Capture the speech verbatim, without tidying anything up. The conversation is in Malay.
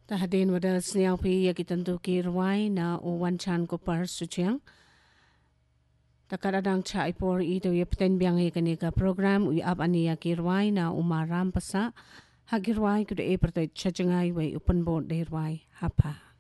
Tahadin wada sniang pi ya kitantu ki rwai na o wanchan ko par suciang. Takaradang cha ipor ito ya peten biang ya kanika program ui ab ani ya ki rwai na umaram pasa. Hagi rwai kuda e pertai chachangai wai upan bod de rwai hapa.